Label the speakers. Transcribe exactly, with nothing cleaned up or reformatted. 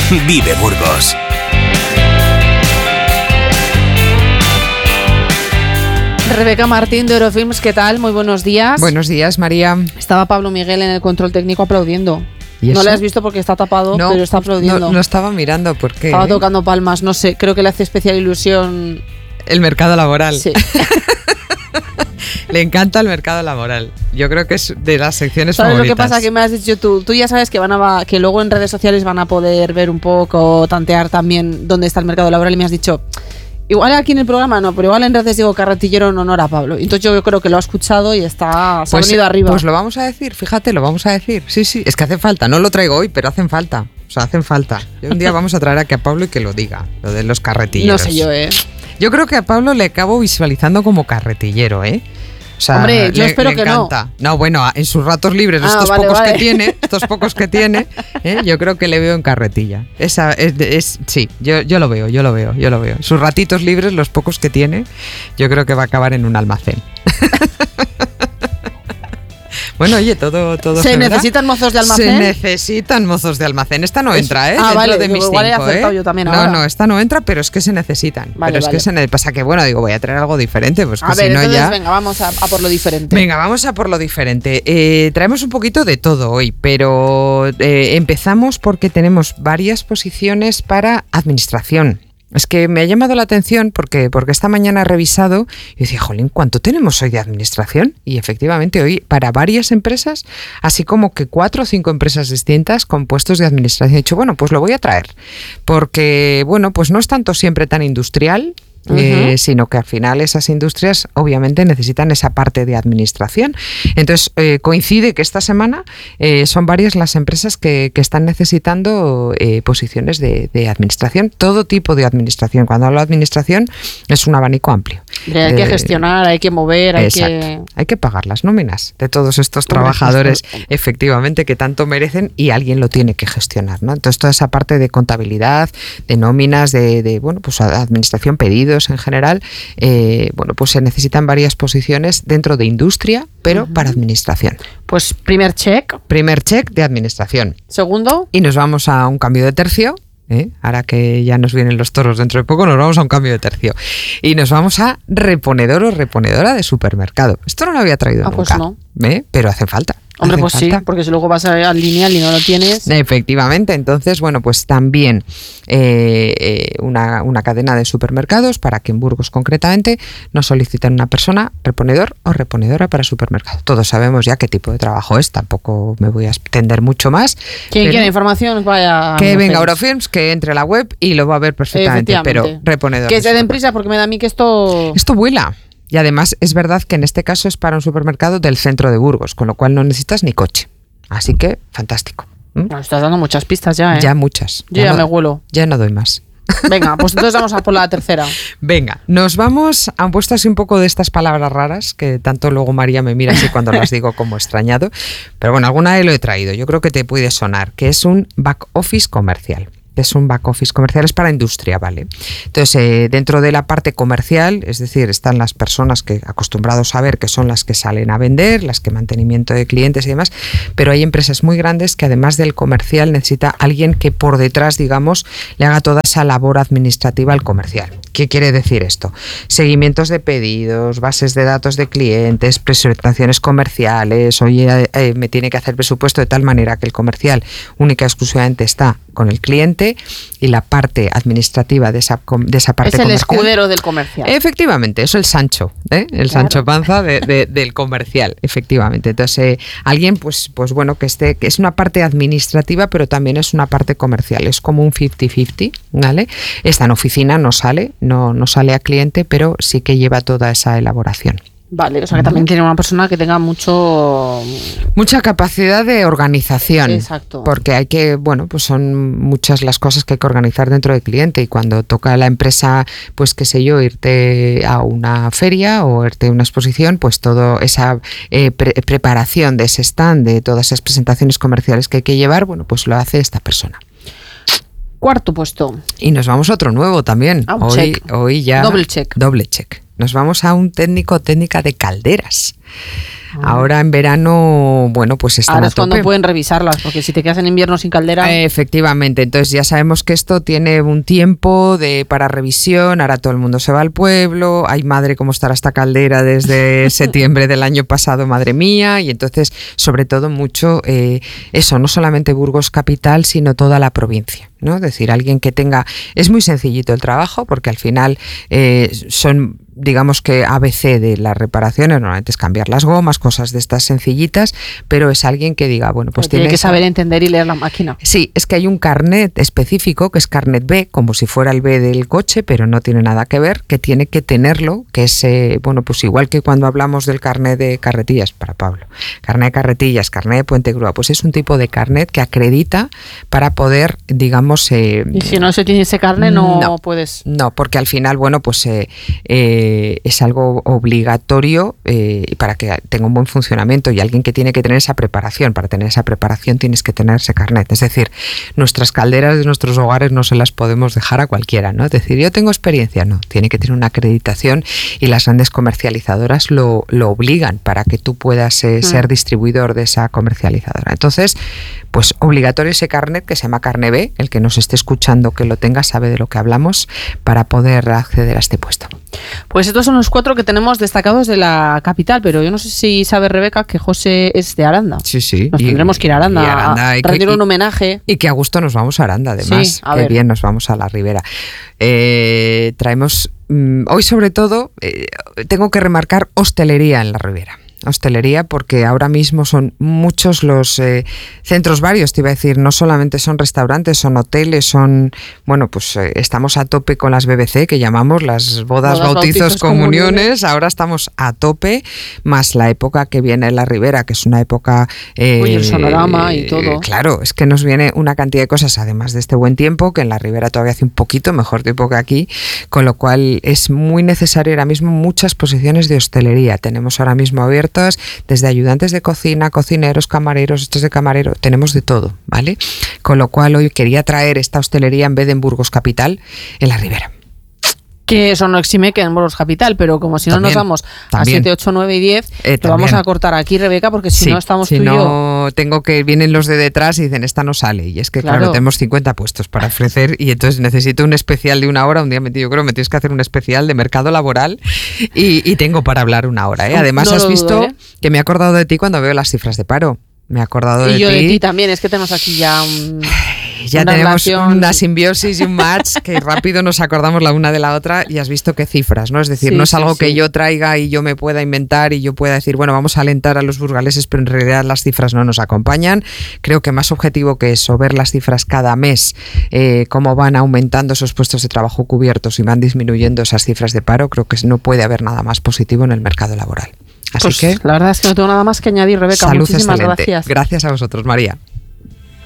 Speaker 1: Vive Burgos.
Speaker 2: Rebeca Martín de Eurofilms, ¿qué tal? Muy buenos días.
Speaker 3: Buenos días, María.
Speaker 2: Estaba Pablo Miguel en el control técnico aplaudiendo.
Speaker 3: ¿Y eso?
Speaker 2: No le has visto porque está tapado,
Speaker 3: no,
Speaker 2: pero está aplaudiendo.
Speaker 3: No, no estaba mirando, ¿por qué?
Speaker 2: Estaba tocando palmas, no sé, creo que le hace especial ilusión.
Speaker 3: El mercado laboral.
Speaker 2: Sí.
Speaker 3: Le encanta el mercado laboral. Yo creo que es de las secciones
Speaker 2: ¿Sabes
Speaker 3: favoritas.
Speaker 2: lo que pasa? Que me has dicho tú. Tú ya sabes que van a que luego en redes sociales van a poder ver un poco, tantear también dónde está el mercado laboral, y me has dicho, igual aquí en el programa no, pero igual en redes digo carretillero en honor a Pablo. Entonces yo creo que lo ha escuchado y está se ha
Speaker 3: pues,
Speaker 2: venido arriba.
Speaker 3: Pues lo vamos a decir, fíjate, lo vamos a decir. Sí, sí, es que hace falta. No lo traigo hoy, pero hacen falta. O sea, hacen falta. Y un día vamos a traer aquí a Pablo y que lo diga, lo de los carretilleros.
Speaker 2: No sé yo, ¿eh?
Speaker 3: Yo creo que a Pablo le acabo visualizando como carretillero, ¿eh? O sea,
Speaker 2: hombre, yo
Speaker 3: le,
Speaker 2: espero
Speaker 3: le
Speaker 2: que
Speaker 3: encanta.
Speaker 2: no.
Speaker 3: No, bueno, en sus ratos libres,
Speaker 2: Ah,
Speaker 3: estos
Speaker 2: vale,
Speaker 3: pocos
Speaker 2: vale.
Speaker 3: que tiene, estos pocos que tiene, ¿eh? Yo creo que le veo en carretilla. Esa es, es sí, yo, yo lo veo, yo lo veo, yo lo veo. Sus ratitos libres, los pocos que tiene, yo creo que va a acabar en un almacén. Bueno, oye, todo, todo
Speaker 2: ¿Se
Speaker 3: se verá.
Speaker 2: necesitan mozos de almacén?
Speaker 3: Se necesitan mozos de almacén. Esta no entra, ¿eh?
Speaker 2: Ah,
Speaker 3: Dentro
Speaker 2: vale,
Speaker 3: de mis
Speaker 2: igual he
Speaker 3: cinco,
Speaker 2: acertado
Speaker 3: ¿eh?
Speaker 2: yo también
Speaker 3: no,
Speaker 2: ahora.
Speaker 3: no, esta no entra, pero es que se necesitan.
Speaker 2: Vale,
Speaker 3: pero es
Speaker 2: vale.
Speaker 3: que se ne- pasa que, bueno, digo, voy a traer algo diferente, pues que
Speaker 2: A ver,
Speaker 3: si no
Speaker 2: entonces
Speaker 3: ya...
Speaker 2: venga, vamos a, a por lo diferente.
Speaker 3: Venga, vamos a por lo diferente. Eh, traemos un poquito de todo hoy, pero eh, empezamos porque tenemos varias posiciones para administración. Es que me ha llamado la atención porque, porque esta mañana he revisado y decía, jolín, ¿cuánto tenemos hoy de administración? Y efectivamente hoy para varias empresas, así como que cuatro o cinco empresas distintas con puestos de administración. He dicho, bueno, pues lo voy a traer porque, bueno, pues no es tanto siempre tan industrial, Eh, uh-huh. sino que al final esas industrias obviamente necesitan esa parte de administración. Entonces eh, coincide que esta semana eh, son varias las empresas que, que están necesitando eh, posiciones de, de administración, todo tipo de administración. Cuando hablo de administración es un abanico amplio.
Speaker 2: Hay que eh, gestionar, hay que mover, hay
Speaker 3: exacto.
Speaker 2: que...
Speaker 3: Hay que pagar las nóminas de todos estos trabajadores efectivamente que tanto merecen y alguien lo tiene que gestionar, ¿no? Entonces toda esa parte de contabilidad, de nóminas, de, de bueno, pues administración, pedidos en general, eh, bueno, pues se necesitan varias posiciones dentro de industria, pero uh-huh. para administración.
Speaker 2: Pues primer check.
Speaker 3: Primer check de administración.
Speaker 2: Segundo.
Speaker 3: Y nos vamos a un cambio de tercio. ¿Eh? Ahora que ya nos vienen los toros dentro de poco, nos vamos a un cambio de tercio. Y nos vamos a reponedor o reponedora de supermercado. Esto no lo había traído
Speaker 2: ah,
Speaker 3: nunca.
Speaker 2: Pues no.
Speaker 3: ¿Eh? Pero hace falta.
Speaker 2: Hombre,
Speaker 3: hace
Speaker 2: pues
Speaker 3: falta.
Speaker 2: sí, porque si luego vas al lineal y no lo tienes...
Speaker 3: Efectivamente, entonces, bueno, pues también eh, eh, una, una cadena de supermercados para que en Burgos concretamente nos soliciten una persona reponedor o reponedora para supermercado. Todos sabemos ya qué tipo de trabajo es, tampoco me voy a extender mucho más.
Speaker 2: Quien quiera información, vaya...
Speaker 3: Que venga a Eurofilms, que entre a la web y lo va a ver perfectamente, pero reponedor.
Speaker 2: Que se den prisa porque me da a mí que esto...
Speaker 3: Esto vuela. Y además es verdad que en este caso es para un supermercado del centro de Burgos, con lo cual no necesitas ni coche. Así que, fantástico. ¿Mm?
Speaker 2: Nos estás dando muchas pistas ya, ¿eh?
Speaker 3: Ya muchas.
Speaker 2: Yo
Speaker 3: ya
Speaker 2: ya
Speaker 3: no,
Speaker 2: me huelo.
Speaker 3: Ya no doy más.
Speaker 2: Venga, pues entonces vamos a por la tercera.
Speaker 3: Venga, nos vamos, han puesto así un poco de estas palabras raras, que tanto luego María me mira así cuando las digo como extrañado, pero bueno, alguna vez lo he traído, yo creo que te puede sonar, que es un back office comercial. Es un back office comercial, es para industria, ¿vale? Entonces, eh, dentro de la parte comercial, es decir, están las personas que acostumbrados a ver que son las que salen a vender, las que mantenimiento de clientes y demás, pero hay empresas muy grandes que además del comercial necesita alguien que por detrás, digamos, le haga toda esa labor administrativa al comercial. ¿Qué quiere decir esto? Seguimientos de pedidos, bases de datos de clientes, presentaciones comerciales, oye, eh, me tiene que hacer presupuesto de tal manera que el comercial única y exclusivamente está con el cliente y la parte administrativa de esa, de esa parte comercial.
Speaker 2: Es el escudero del comercial.
Speaker 3: Efectivamente, eso es el Sancho, ¿eh? el claro. Sancho Panza de, de, del comercial, efectivamente. Entonces, eh, alguien, pues, pues bueno, que esté, que es una parte administrativa, pero también es una parte comercial, es como un cincuenta cincuenta, ¿vale? Está en oficina, no sale, no, no sale a cliente, pero sí que lleva toda esa elaboración.
Speaker 2: Vale, o sea que también tiene una persona que tenga mucho...
Speaker 3: Mucha capacidad de organización.
Speaker 2: Exacto.
Speaker 3: Porque hay que, bueno, pues son muchas las cosas que hay que organizar dentro del cliente y cuando toca a la empresa, pues qué sé yo, irte a una feria o irte a una exposición, pues toda esa eh, pre- preparación de ese stand, de todas esas presentaciones comerciales que hay que llevar, bueno, pues lo hace esta persona.
Speaker 2: Cuarto puesto.
Speaker 3: Y nos vamos a otro nuevo también.
Speaker 2: Ah,
Speaker 3: hoy,
Speaker 2: check.
Speaker 3: hoy ya...
Speaker 2: Doble check.
Speaker 3: Doble check. Nos vamos a un técnico o técnica de calderas. Ahora en verano, bueno, pues están
Speaker 2: Ahora
Speaker 3: a
Speaker 2: es cuando
Speaker 3: tope.
Speaker 2: pueden revisarlas, porque si te quedas en invierno sin caldera...
Speaker 3: Eh, efectivamente, entonces ya sabemos que esto tiene un tiempo de para revisión, ahora todo el mundo se va al pueblo, ay madre, cómo estará esta caldera desde septiembre del año pasado, madre mía, y entonces sobre todo mucho eh, eso, no solamente Burgos capital, sino toda la provincia, ¿no? Es decir, alguien que tenga... Es muy sencillito el trabajo, porque al final eh, son... digamos que A B C de las reparaciones, normalmente es cambiar las gomas, cosas de estas sencillitas, pero es alguien que diga, bueno, pues
Speaker 2: tiene
Speaker 3: tiene
Speaker 2: que
Speaker 3: esa...
Speaker 2: saber entender y leer la máquina.
Speaker 3: Sí, es que hay un carnet específico, que es carnet B, como si fuera el B del coche, pero no tiene nada que ver, que tiene que tenerlo, que es, eh, bueno, pues igual que cuando hablamos del carnet de carretillas, para Pablo, carnet de carretillas, carnet de puente grúa, pues es un tipo de carnet que acredita para poder, digamos... Eh,
Speaker 2: y si no se tiene ese carnet, no,
Speaker 3: no
Speaker 2: puedes...
Speaker 3: No, porque al final, bueno, pues... Eh, eh, es algo obligatorio eh, para que tenga un buen funcionamiento, y alguien que tiene que tener esa preparación. Para tener esa preparación tienes que tener ese carnet. Es decir, nuestras calderas de nuestros hogares no se las podemos dejar a cualquiera, ¿no? Es decir, yo tengo experiencia, no. Tiene que tener una acreditación, y las grandes comercializadoras lo, lo obligan para que tú puedas eh, mm. ser distribuidor de esa comercializadora. Entonces, pues obligatorio ese carnet, que se llama carnet B. El que nos esté escuchando que lo tenga sabe de lo que hablamos, para poder acceder a este puesto.
Speaker 2: Pues estos son los cuatro que tenemos destacados de la capital, pero yo no sé si sabe Rebeca que José es de Aranda.
Speaker 3: Sí, sí.
Speaker 2: Nos
Speaker 3: y,
Speaker 2: tendremos que ir a Aranda, Aranda a rendir un homenaje.
Speaker 3: Y que a gusto nos vamos a Aranda, además.
Speaker 2: Sí, a
Speaker 3: Qué
Speaker 2: ver.
Speaker 3: bien nos vamos a la Ribera. Eh, traemos, mmm, hoy sobre todo, eh, tengo que remarcar hostelería en la Ribera. Hostelería, porque ahora mismo son muchos los eh, centros varios, te iba a decir, no solamente son restaurantes, son hoteles, son, bueno, pues eh, estamos a tope con las B B C, que llamamos las bodas,
Speaker 2: bodas
Speaker 3: bautizos,
Speaker 2: bautizos
Speaker 3: comuniones.
Speaker 2: comuniones,
Speaker 3: ahora estamos a tope, más la época que viene en la Ribera, que es una época... Eh,
Speaker 2: Uy, el sonorama y todo.
Speaker 3: Claro, es que nos viene una cantidad de cosas, además de este buen tiempo, que en la Ribera todavía hace un poquito mejor tiempo que aquí, con lo cual es muy necesario ahora mismo muchas posiciones de hostelería. Tenemos ahora mismo abiertas desde ayudantes de cocina, cocineros, camareros, estos de camarero, tenemos de todo, ¿vale? Con lo cual hoy quería traer esta hostelería en vez de en Burgos capital, en la Ribera.
Speaker 2: Que eso no exime que en Burgos capital, pero como si no
Speaker 3: También,
Speaker 2: nos vamos
Speaker 3: también.
Speaker 2: a siete, ocho, nueve y diez,
Speaker 3: Eh,
Speaker 2: lo vamos a cortar aquí, Rebeca, porque si
Speaker 3: sí,
Speaker 2: no estamos
Speaker 3: si
Speaker 2: tú y
Speaker 3: no,
Speaker 2: yo.
Speaker 3: tengo que vienen los de detrás y dicen, esta no sale. Y es que, claro,
Speaker 2: Claro.
Speaker 3: tenemos cincuenta puestos para ofrecer, y entonces necesito un especial de una hora. Un día me, yo creo que me tienes que hacer un especial de mercado laboral, y, y tengo para hablar una hora. ¿eh? Además,
Speaker 2: No
Speaker 3: has
Speaker 2: lo
Speaker 3: visto
Speaker 2: dudo, ¿eh?
Speaker 3: que me he acordado de ti cuando veo las cifras de paro. Me he acordado de
Speaker 2: Y yo
Speaker 3: ti.
Speaker 2: de ti también, es que tenemos aquí ya un,
Speaker 3: Ya
Speaker 2: una
Speaker 3: tenemos
Speaker 2: relación.
Speaker 3: una simbiosis y un match que rápido nos acordamos la una de la otra, y has visto qué cifras, ¿no? Es decir,
Speaker 2: Sí,
Speaker 3: no es
Speaker 2: sí,
Speaker 3: algo
Speaker 2: sí.
Speaker 3: que yo traiga y yo me pueda inventar y yo pueda decir, bueno, vamos a alentar a los burgaleses, pero en realidad las cifras no nos acompañan. Creo que más objetivo que eso, ver las cifras cada mes, eh, cómo van aumentando esos puestos de trabajo cubiertos y van disminuyendo esas cifras de paro, creo que no puede haber nada más positivo en el mercado laboral. Así
Speaker 2: Pues
Speaker 3: que
Speaker 2: la verdad es que no tengo nada más que añadir, Rebeca.
Speaker 3: salud
Speaker 2: Muchísimas
Speaker 3: excelente.
Speaker 2: gracias.
Speaker 3: Gracias a vosotros, María.